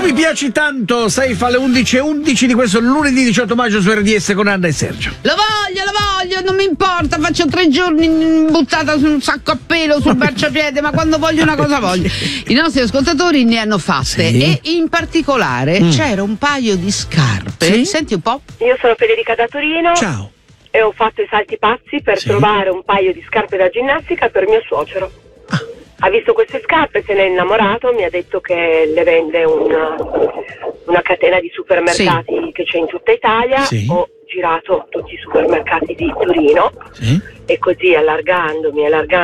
mi piaci tanto, sei fa le 11:11 di questo lunedì 18 maggio su RDS con Anna e Sergio. Lo voglio, non mi importa, faccio 3 giorni buttata su un sacco a pelo sul marciapiede, ma quando voglio una cosa voglio. I nostri ascoltatori ne hanno fatte e in particolare c'era un paio di scarpe. Sì? Senti un po'. Io sono Federica da Torino. Ciao. E ho fatto i salti pazzi per trovare un paio di scarpe da ginnastica per mio suocero. Ha visto queste scarpe, se ne è innamorato, mi ha detto che le vende una catena di supermercati che c'è in tutta Italia. Sì. Ho girato tutti i supermercati di Torino e così allargandomi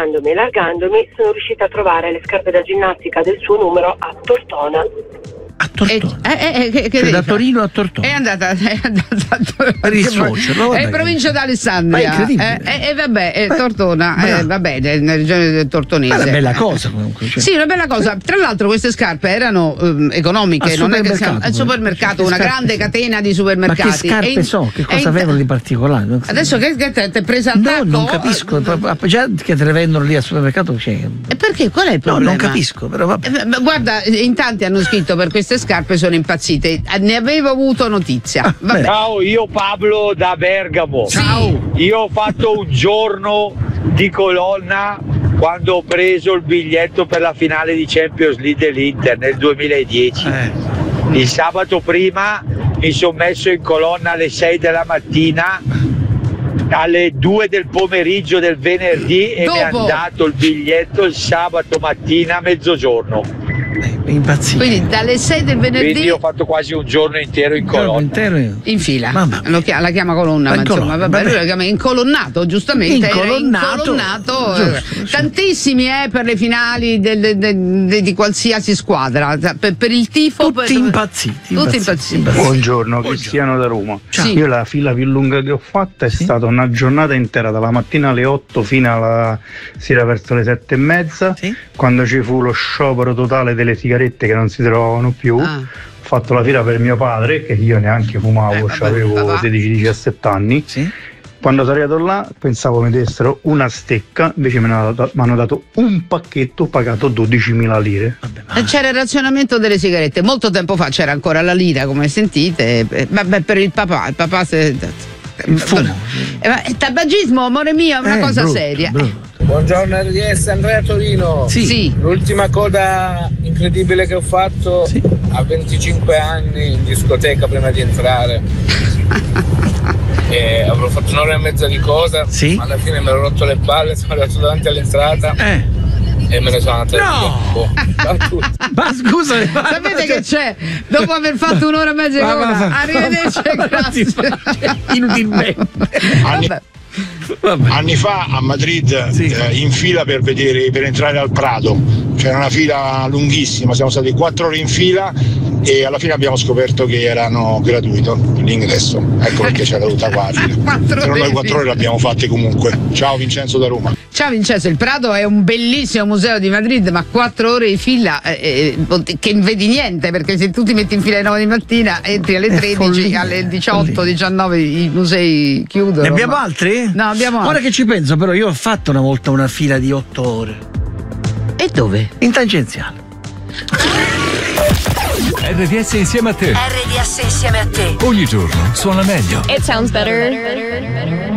sono riuscita a trovare le scarpe da ginnastica del suo numero a Tortona. A Tortona. Che da Torino a Tortona. È andata Per il suocero, è in provincia d'Alessandria. Ma è incredibile. Vabbè, è Tortona, vabbè, nella regione del Tortonese. Ma è una bella cosa comunque. Cioè. Sì, una bella cosa. Tra l'altro queste scarpe erano economiche, non è che siamo al supermercato, una grande catena di supermercati. Ma che scarpe so? Che cosa avevano di particolare? Adesso che ti è presa al tacco? No, non capisco. Già che te le vendono lì al supermercato c'è. E perché? Qual è il No, problema? non capisco, però vabbè. Guarda, in tanti hanno scritto per queste scarpe sono impazzite. Ne avevo avuto notizia. Vabbè. Ciao, io Pablo da Bergamo. Ciao. Io ho fatto un giorno di colonna quando ho preso il biglietto per la finale di Champions League dell'Inter nel 2010. Il sabato prima mi sono messo in colonna alle 6 della mattina, alle 2 del pomeriggio del venerdì e mi hanno dato il biglietto il sabato mattina a mezzogiorno. Impazzito. Quindi dalle 6 del venerdì. Quindi ho fatto quasi un giorno intero in colonna. In fila. La chiama colonna, ma insomma, vabbè, lui la chiama incolonnato, giustamente. Incolonnato. Giusto. Tantissimi per le finali di qualsiasi squadra. Per il tifo. Tutti impazziti. Buongiorno, Cristiano da Roma. Sì. Io la fila più lunga che ho fatta è stata una giornata intera, dalla mattina alle 8 fino alla sera verso le 7:30, quando ci fu lo sciopero totale delle sigarette che non si trovavano più. Ho fatto la fila per mio padre, che io neanche fumavo, avevo 16-17 anni. Quando sono arrivato là pensavo mi dessero una stecca, invece mi hanno dato un pacchetto pagato 12.000 lire. C'era il razionamento delle sigarette. Molto tempo fa c'era ancora la lira, come sentite. Vabbè, per il papà il fumo. Il tabagismo, amore mio, è una cosa brutto, seria. Buongiorno RDS, Andrea Torino. Sì. L'ultima coda incredibile che ho fatto a 25 anni in discoteca prima di entrare. E avrò fatto 1 ora e mezza di coda, ma alla fine mi ero rotto le palle, sono arrivato davanti all'entrata e me ne sono andato via. Ma scusa, sapete che c'è? Dopo aver fatto 1 ora e mezza di coda, arrivederci, grazie. Inutilmente. Anni fa a Madrid in fila per entrare al Prado c'era una fila lunghissima, siamo stati 4 ore in fila e alla fine abbiamo scoperto che erano gratuito l'ingresso, ecco perché c'era tutta qua la fila. Però noi 4 ore l'abbiamo fatte comunque. Ciao Vincenzo da Roma. Ciao Vincenzo, il Prado è un bellissimo museo di Madrid, ma 4 ore di fila che non vedi niente, perché se tu ti metti in fila alle 9 di mattina entri alle 13, alle 18, 19 i musei chiudono. Ne abbiamo altri? No, abbiamo altri. Ora che ci penso, però io ho fatto una volta una fila di 8 ore. E dove? In tangenziale. RDS insieme a te. RDS insieme a te. Ogni giorno suona meglio. It sounds better.